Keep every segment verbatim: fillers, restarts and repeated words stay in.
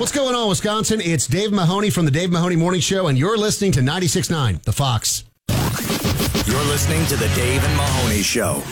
What's going on, Wisconsin? It's Dave Mahoney from the Dave Mahoney Morning Show, and you're listening to ninety-six point nine, The Fox. You're listening to the Dave and Mahoney Show.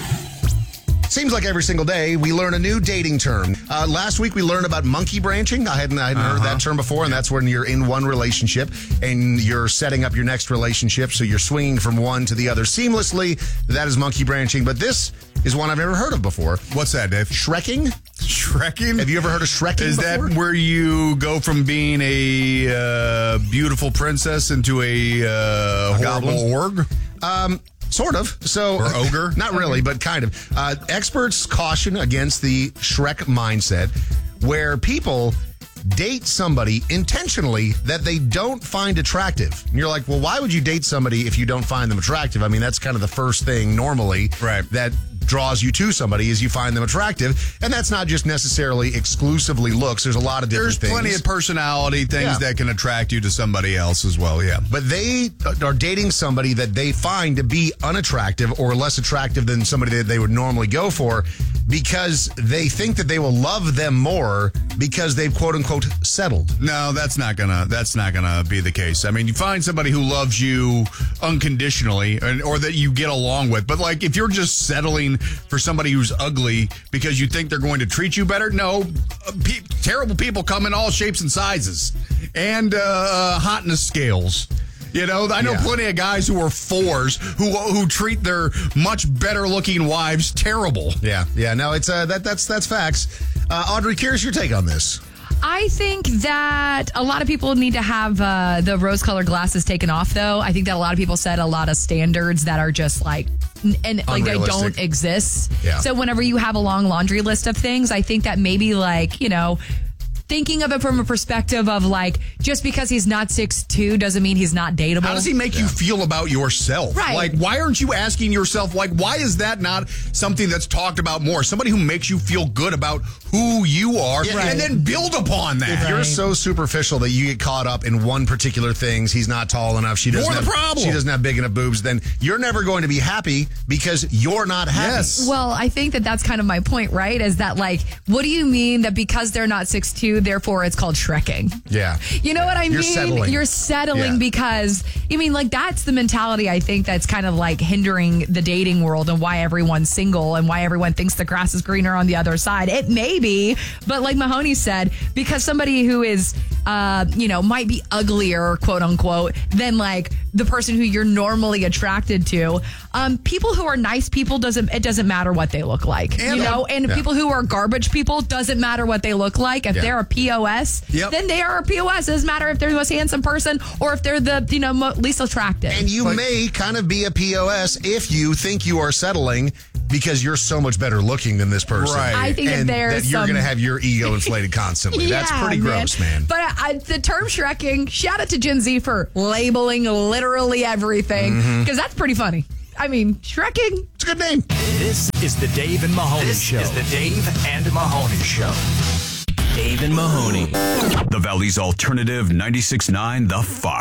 Seems like every single day we learn a new dating term. Uh, last week we learned about monkey branching. I hadn't, I hadn't uh-huh. heard that term before, and that's when you're in one relationship and you're setting up your next relationship, so you're swinging from one to the other seamlessly. That is monkey branching, but this is one I've never heard of before. What's that, Dave? Shrekking? Shrekking? Have you ever heard of shrekking Is before? that where you go from being a uh, beautiful princess into a, uh, a horrible org? Um... Sort of. So, or ogre? Not really, but kind of. Uh, experts caution against the Shrek mindset where people date somebody intentionally that they don't find attractive. And you're like, well, why would you date somebody if you don't find them attractive? I mean, that's kind of the first thing normally right. that draws you to somebody is you find them attractive. And that's not just necessarily exclusively looks. There's a lot of different There's things. There's plenty of personality things yeah. that can attract you to somebody else as well, yeah. But they are dating somebody that they find to be unattractive or less attractive than somebody that they would normally go for because they think that they will love them more because they've quote unquote settled. No, that's not gonna that's not gonna be the case. I mean, you find somebody who loves you unconditionally or, or that you get along with, but like if you're just settling for somebody who's ugly because you think they're going to treat you better, no, pe- terrible people come in all shapes and sizes and uh, hotness scales. You know, I know yeah. plenty of guys who are fours who who treat their much better looking wives terrible. Yeah, yeah. No, it's uh, that that's that's facts. Uh, Audrey, curious your take on this. I think that a lot of people need to have uh, the rose-colored glasses taken off, though. I think that a lot of people set a lot of standards that are just like, and like they don't exist. Yeah. So whenever you have a long laundry list of things, I think that maybe like, you know, thinking of it from a perspective of like, just because he's not six two doesn't mean he's not dateable. How does he make yeah. you feel about yourself? Right. Like, why aren't you asking yourself, like, why is that not something that's talked about more? Somebody who makes you feel good about who you are yeah, and right. then build upon that. If right. you're so superficial that you get caught up in one particular thing, he's not tall enough, she doesn't, More have, the problem. she doesn't have big enough boobs, then you're never going to be happy because you're not happy. Yes. Well, I think that that's kind of my point, right? Is that like, what do you mean that because they're not six two, therefore it's called Shrekking? Yeah. You know what I You're mean? settling. You're settling Yeah. because, I mean, like, that's the mentality, I think, that's kind of like hindering the dating world and why everyone's single and why everyone thinks the grass is greener on the other side. It may be, but like Mahoney said, because somebody who is, uh, you know, might be uglier, quote unquote, than like the person who you're normally attracted to. Um, people who are nice people, doesn't it doesn't matter what they look like, and, you know, and yeah. people who are garbage people, doesn't matter what they look like. If Yeah. they're a P O S, Yep. then they are a P O S. It doesn't matter if they're the most handsome person or if they're the, you know, mo- least attractive. And you But- may kind of be a P O S if you think you are settling because you're so much better looking than this person. Right. I think and that there's that you're some... going to have your ego inflated constantly. Yeah, That's pretty gross, man. But I, the term Shrekking, shout out to Gen Z for labeling literally everything, because Mm-hmm. that's pretty funny. I mean, Shrekking. It's a good name. This is the Dave and Mahoney This Show. is the Dave and Mahoney Show. Dave and Mahoney. The Valley's alternative ninety-six point nine, The Fox.